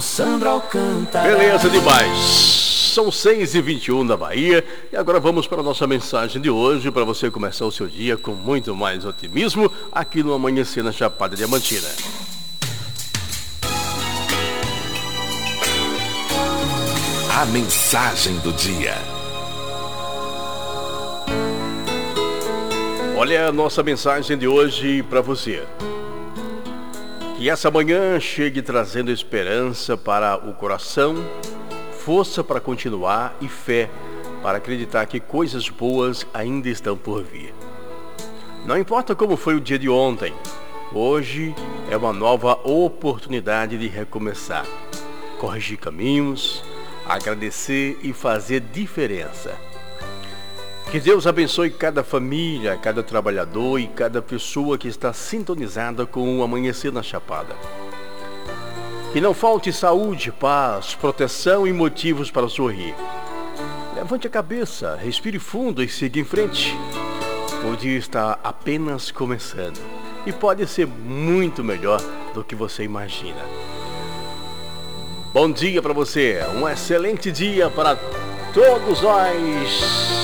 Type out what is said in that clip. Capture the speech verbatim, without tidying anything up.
Sandra Alcântara. Beleza demais. São seis e vinte e um da Bahia. E agora vamos para a nossa mensagem de hoje, para você começar o seu dia com muito mais otimismo aqui no Amanhecer na Chapada Diamantina. A mensagem do dia. Olha a nossa mensagem de hoje para você. Que essa manhã chegue trazendo esperança para o coração, força para continuar e fé para acreditar que coisas boas ainda estão por vir. Não importa como foi o dia de ontem, hoje é uma nova oportunidade de recomeçar, corrigir caminhos, agradecer e fazer diferença. Que Deus abençoe cada família, cada trabalhador e cada pessoa que está sintonizada com o Amanhecer na Chapada. Que não falte saúde, paz, proteção e motivos para sorrir. Levante a cabeça, respire fundo e siga em frente. O dia está apenas começando e pode ser muito melhor do que você imagina. Bom dia para você, um excelente dia para todos nós.